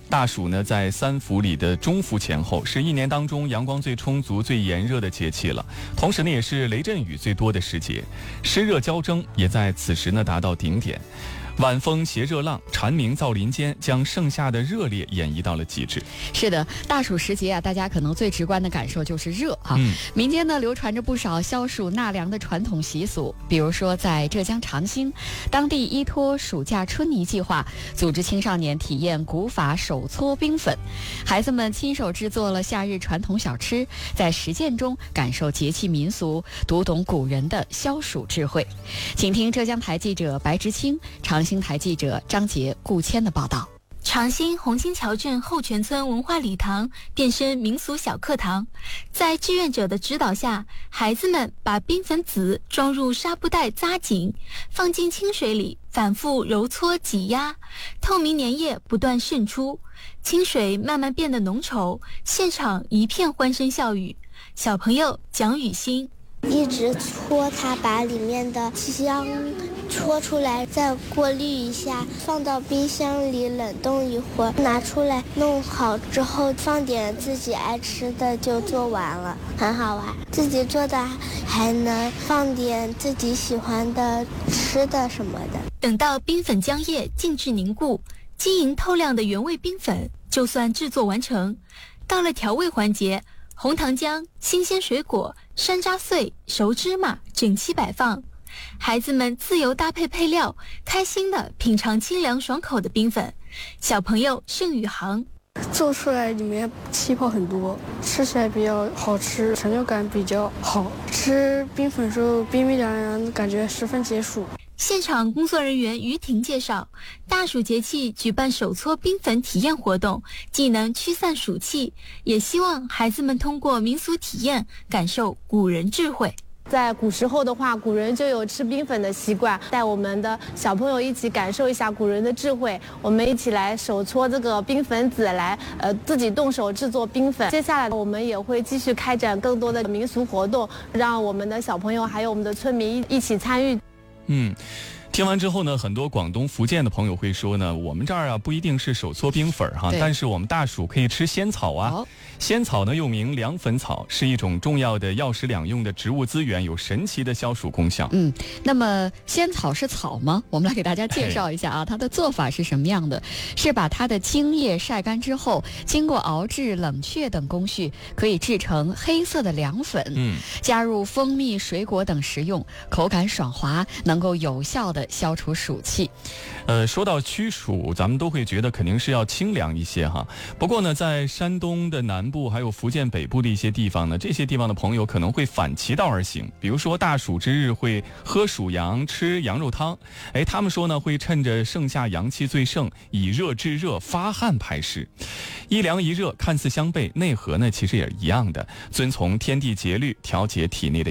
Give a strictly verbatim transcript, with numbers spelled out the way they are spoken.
大暑呢，在三伏里的中伏前后，是一年当中阳光最充足、最炎热的节气了。同时呢，也是雷阵雨最多的时节，湿热交蒸也在此时呢达到顶点。晚风携热浪，蝉鸣噪林间，将盛夏的热烈演绎到了极致。 是的，大暑时节啊，大家可能最直观的感受就是热啊。嗯、民间呢流传着不少消暑纳凉的传统习俗，比如说在浙江长兴，当地依托暑假春泥计划，组织青少年体验古法手搓冰粉，孩子们亲手制作了夏日传统小吃，在实践中感受节气民俗，读懂古人的消暑智慧。请听浙江台记者白直清、长兴台记者张杰、顾谦的报道。 长兴红星桥镇后泉村文化礼堂变身民俗小课堂，在志愿者的指导下，孩子们把冰粉籽装入纱布袋扎紧，放进清水里反复揉搓挤压，透明粘液不断渗出，清水慢慢变得浓稠，现场一片欢声笑语。小朋友蒋雨欣一直搓它，把里面的香搓出来，再过滤一下，放到冰箱里冷冻一会儿，拿出来弄好之后，放点自己爱吃的就做完了，很好玩。自己做的还能放点自己喜欢的吃的什么的。 等到冰粉浆液静置凝固，晶莹透亮的原味冰粉就算制作完成。到了调味环节，红糖浆、新鲜水果、山楂碎、熟芝麻整齐摆放，孩子们自由搭配配料，开心地品尝清凉爽口的冰粉。小朋友盛宇航做出来里面气泡很多，吃起来比较好吃，成就感比较好，吃冰粉时候冰冰凉凉，感觉十分解暑。 现场工作人员于婷介绍，大暑节气举办手搓冰粉体验活动，既能驱散暑气，也希望孩子们通过民俗体验感受古人智慧。 在古时候的话，古人就有吃冰粉的习惯，带我们的小朋友一起感受一下古人的智慧。我们一起来手搓这个冰粉籽，来呃自己动手制作冰粉。接下来我们也会继续开展更多的民俗活动，让我们的小朋友还有我们的村民一起参与。 嗯，听完之后呢，很多广东、福建的朋友会说呢，我们这儿啊不一定是手搓冰粉哈，但是我们大暑可以吃仙草啊。哦、仙草呢又名凉粉草，是一种重要的药食两用的植物资源，有神奇的消暑功效。 嗯，那么仙草是草吗？我们来给大家介绍一下啊，它的做法是什么样的？是把它的茎叶晒干之后，经过熬制、冷却等工序，可以制成黑色的凉粉。嗯，加入蜂蜜、水果等食用，口感爽滑，能够有效的消除暑气。 呃，说到驱暑，咱们都会觉得肯定是要清凉一些哈。不过呢，在山东的南部还有福建北部的一些地方呢，这些地方的朋友可能会反其道而行，比如说大暑之日会喝暑阳、吃羊肉汤。哎，他们说呢，会趁着盛夏阳气最盛，以热制热，发汗排湿。一凉一热看似相悖，内核呢其实也是一样的，遵从天地节律，调节体内的